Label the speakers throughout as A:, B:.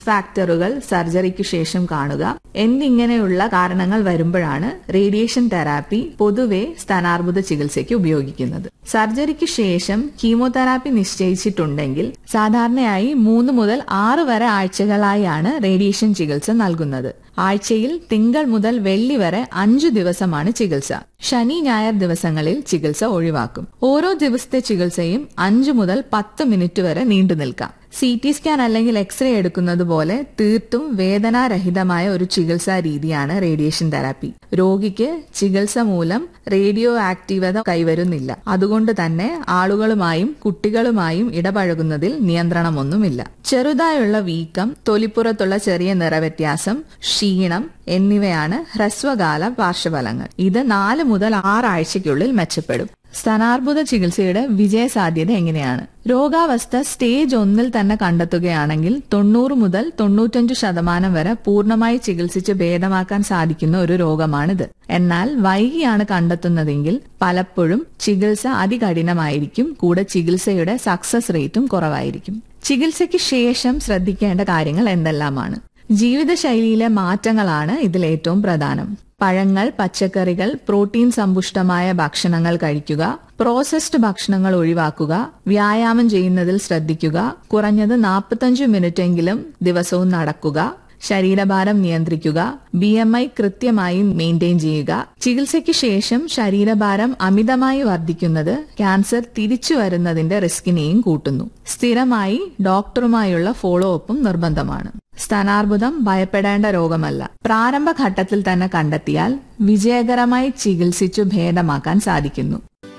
A: ഫാക്ടറുകൾ സർജറിക്ക് ശേഷം കാണുക എന്നിങ്ങനെയുള്ള കാരണങ്ങൾ വരുമ്പോഴാണ് റേഡിയേഷൻ തെറാപ്പി പൊതുവെ സ്തനാർബുദ ചികിത്സയ്ക്ക് ഉപയോഗിക്കുന്നത്. സർജറിക്ക് ശേഷം കീമോതെറാപ്പി നിശ്ചയിച്ചിട്ടുണ്ടെങ്കിൽ സാധാരണയായി 3 മുതൽ 6 വരെ ആഴ്ചകളായാണ് റേഡിയേഷൻ ചികിത്സ നൽകുന്നത്. ആഴ്ചയിൽ തിങ്കൾ മുതൽ വെള്ളി വരെ 5 ദിവസമാണ് ചികിത്സ. ശനി ഞായർ ദിവസങ്ങളിൽ ചികിത്സ ഒഴിവാക്കും. ഓരോ ദിവസത്തെ ചികിത്സയും 5 മുതൽ 10 മിനിറ്റ് വരെ നീണ്ടു നിൽക്കാം. CT സ്കാൻ അല്ലെങ്കിൽ എക്സ്റേ എടുക്കുന്നത് പോലെ തീർത്തും വേദനാരഹിതമായ ഒരു ചികിത്സാ രീതിയാണ് റേഡിയേഷൻ തെറാപ്പി. രോഗിക്ക് ചികിത്സ മൂലം റേഡിയോ ആക്റ്റീവത കൈവരുന്നില്ല. അതുകൊണ്ട് തന്നെ ആളുകളുമായും കുട്ടികളുമായും ഇടപഴകുന്നതിൽ നിയന്ത്രണമൊന്നുമില്ല. ചെറുതായുള്ള വീക്കം, തൊലിപ്പുറത്തുള്ള ചെറിയ നിറവ്യത്യാസം, ക്ഷീണം എന്നിവയാണ് ഹ്രസ്വകാല പാർശ്വഫലങ്ങൾ. ഇത് 4 മുതൽ 6 ആഴ്ചയ്ക്കുള്ളിൽ മെച്ചപ്പെടും. സ്തനാർബുദ ചികിത്സയുടെ വിജയസാധ്യത എങ്ങനെയാണ്? രോഗാവസ്ഥ സ്റ്റേജ് 1 തന്നെ കണ്ടെത്തുകയാണെങ്കിൽ 90 മുതൽ 95% വരെ പൂർണ്ണമായി ചികിത്സിച്ച് ഭേദമാക്കാൻ സാധിക്കുന്ന ഒരു രോഗമാണിത്. എന്നാൽ വൈകിയാണ് കണ്ടെത്തുന്നതെങ്കിൽ പലപ്പോഴും ചികിത്സ അതികഠിനമായിരിക്കും. കൂടെ ചികിത്സയുടെ സക്സസ് റേറ്റും കുറവായിരിക്കും. ചികിത്സയ്ക്ക് ശേഷം ശ്രദ്ധിക്കേണ്ട കാര്യങ്ങൾ എന്തെല്ലാമാണ്? ജീവിതശൈലിയിലെ മാറ്റങ്ങളാണ് ഇതിൽ ഏറ്റവും പ്രധാനം. പഴങ്ങൾ, പച്ചക്കറികൾ, പ്രോട്ടീൻ സമ്പുഷ്ടമായ ഭക്ഷണങ്ങൾ കഴിക്കുക, പ്രോസസ്ഡ് ഭക്ഷണങ്ങൾ ഒഴിവാക്കുക, വ്യായാമം ചെയ്യുന്നതിൽ ശ്രദ്ധിക്കുക, കുറഞ്ഞത് 45 മിനിറ്റെങ്കിലും ദിവസവും നടക്കുക, ശരീരഭാരം നിയന്ത്രിക്കുക, BMI കൃത്യമായി മെയിൻറ്റെയിൻ ചെയ്യുക. ചികിത്സയ്ക്ക് ശേഷം ശരീരഭാരം അമിതമായി വർദ്ധിക്കുന്നത് ക്യാൻസർ തിരിച്ചു വരുന്നതിന്റെ റിസ്കിനെയും കൂട്ടുന്നു. സ്ഥിരമായി ഡോക്ടറുമായുള്ള ഫോളോ അപ്പും നിർബന്ധമാണ്. സ്തനാർബുദം ഭയപ്പെടേണ്ട രോഗമല്ല. പ്രാരംഭഘട്ടത്തിൽ തന്നെ കണ്ടെത്തിയാൽ വിജയകരമായി ചികിത്സിച്ചു ഭേദമാക്കാൻ സാധിക്കുന്നു.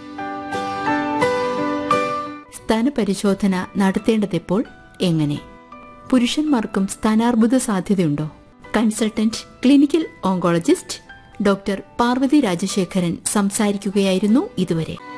B: സ്തനപരിശോധന നടത്തേണ്ടതെപ്പോൾ, എങ്ങനെ? പുരുഷന്മാർക്കും സ്തനാർബുദ സാധ്യതയുണ്ടോ? Consultant clinical oncologist doctor Parvathi Rajasekharan സംസാരിക്കുകയായിരുന്നു ഇതുവരെ.